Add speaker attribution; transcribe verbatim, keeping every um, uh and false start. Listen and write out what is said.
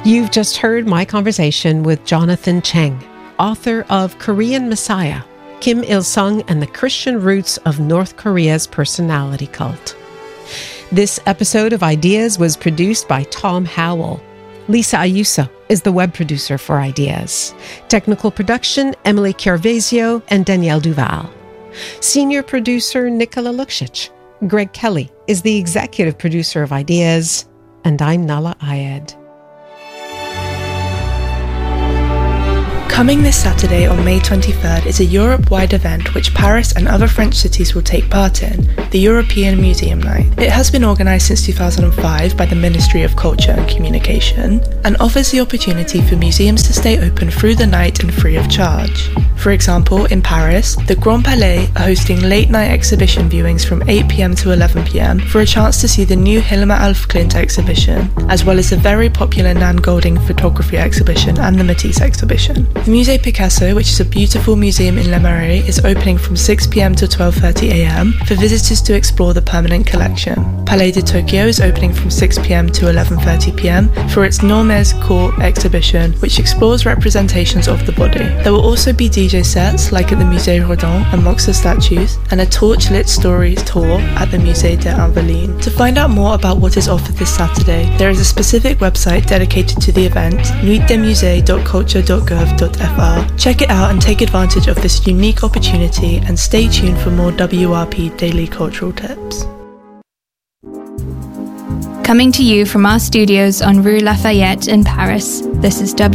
Speaker 1: You've just heard my conversation with Jonathan Cheng, author of Korean Messiah, Kim Il-sung and the Christian Roots of North Korea's Personality Cult. This episode of Ideas was produced by Tom Howell. Lisa Ayuso is the web producer for Ideas. Technical production, Emily Chiarvesio and Danielle Duval. Senior producer, Nicola Luksic. Greg Kelly is the executive producer of Ideas. And I'm Nala Ayed.
Speaker 2: Coming this Saturday on May twenty-third is a Europe-wide event which Paris and other French cities will take part in, the European Museum Night. It has been organised since two thousand five by the Ministry of Culture and Communication and offers the opportunity for museums to stay open through the night and free of charge. For example, in Paris, the Grand Palais are hosting late-night exhibition viewings from eight p.m. to eleven p.m. for a chance to see the new Hilma af Klint exhibition, as well as the very popular Nan Golding photography exhibition and the Matisse exhibition. The Musée Picasso, which is a beautiful museum in Le Marais, is opening from six p.m. to twelve thirty a.m. for visitors to explore the permanent collection. Palais de Tokyo is opening from six p.m. to eleven thirty p.m. for its Normez Court exhibition, which explores representations of the body. There will also be D J sets, like at the Musée Rodin, amongst the statues, and a torch-lit stories tour at the Musée des Invalides. To find out more about what is offered this Saturday, there is a specific website dedicated to the event, nuit des musées dot culture dot gov dot f r. Check it out and take advantage of this unique opportunity, and stay tuned for more W R P Daily Cultural Tips.
Speaker 3: Coming to you from our studios on Rue Lafayette in Paris, this is W